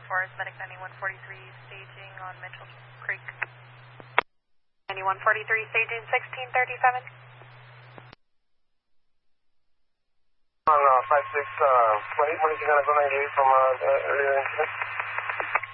Forest, Medic 9143, staging on Mitchell Creek. 9143, staging 1637. On 56, what is you going to go 98 from earlier incident?